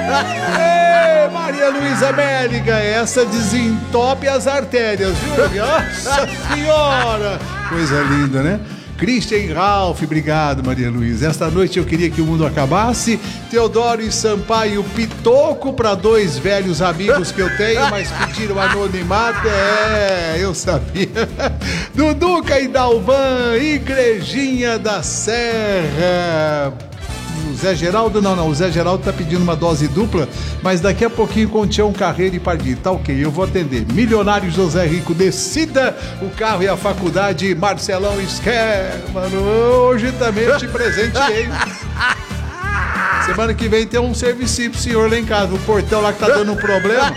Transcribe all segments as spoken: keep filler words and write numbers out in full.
Ei, Maria Luísa Méliga, essa desentope as artérias, viu? Nossa Senhora! Coisa linda, né? Christian Ralph, obrigado, Maria Luísa. Esta noite eu queria que o mundo acabasse. Teodoro e Sampaio, pitoco para dois velhos amigos que eu tenho, mas pediram anonimato. É, eu sabia. Duduca e Dalvan, Igrejinha da Serra. O Zé Geraldo, não, não, o Zé Geraldo tá pedindo uma dose dupla, mas daqui a pouquinho com Tião Carreiro e Pardito, tá ok, eu vou atender. Milionário José Rico, decida o carro e a faculdade, Marcelão Esquer, mano, hoje também eu te presenteei. Semana que vem tem um serviço pro senhor lá em casa, o portão lá que tá dando um problema.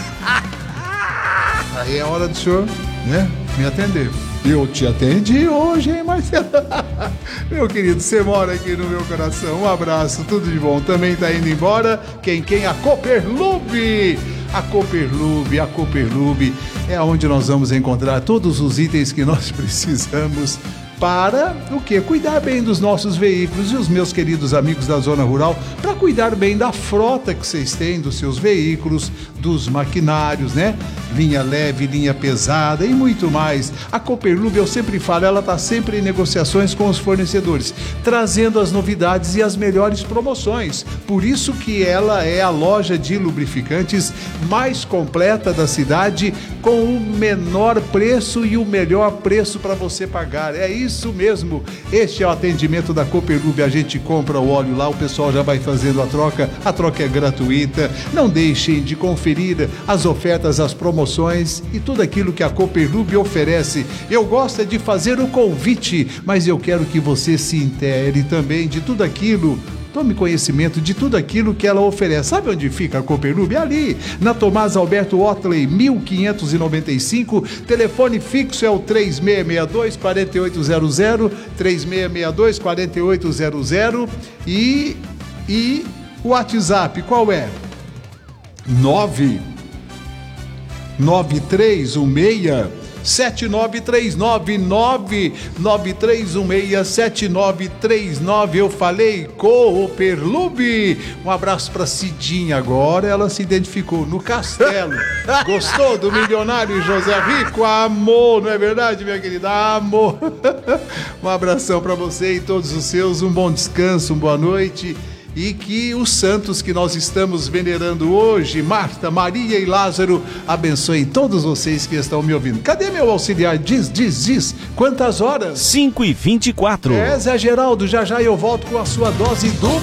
Aí é hora do senhor, né, me atender. Eu te atendi hoje, hein, Marcelo? Meu querido, você mora aqui no meu coração. Um abraço, tudo de bom. Também tá indo embora. Quem, quem? A Cooperlube. A Cooperlube, a Cooperlube é onde nós vamos encontrar todos os itens que nós precisamos para o quê? Cuidar bem dos nossos veículos. E os meus queridos amigos da Zona Rural, para cuidar bem da frota que vocês têm, dos seus veículos, dos maquinários, né? Linha leve, linha pesada e muito mais. A Cooperlube, eu sempre falo, ela está sempre em negociações com os fornecedores, trazendo as novidades e as melhores promoções. Por isso que ela é a loja de lubrificantes mais completa da cidade, com o menor preço e o melhor preço para você pagar. É isso mesmo. Este é o atendimento da Cooperlube. A gente compra o óleo lá, o pessoal já vai fazendo a troca. A troca é gratuita. Não deixem de conferir as ofertas, as promoções e tudo aquilo que a Cooperlube oferece. Eu gosto é de fazer o convite, mas eu quero que você se intere também de tudo aquilo. Tome conhecimento de tudo aquilo que ela oferece. Sabe onde fica a Cooperlube? Ali, na Tomás Alberto Otley, mil quinhentos e noventa e cinco. Telefone fixo é o três seis seis dois, quatro oito zero zero, três seis seis dois, quatro oito zero zero. E, e o WhatsApp, qual é? nove nove três um seis sete nove três nove, nove nove três um seis sete nove três nove. Eu falei Cooperlube. Um abraço pra Cidinha. Agora ela se identificou no Castelo. Gostou do milionário José Rico? Amor, não é verdade, minha querida? Amor. Um abração pra você e todos os seus. Um bom descanso, uma boa noite. E que os santos que nós estamos venerando hoje, Marta, Maria e Lázaro, abençoem todos vocês que estão me ouvindo. Cadê meu auxiliar? Diz, diz, diz. Quantas horas? cinco e vinte e quatro. É, Zé Geraldo, já já eu volto com a sua dose dupla.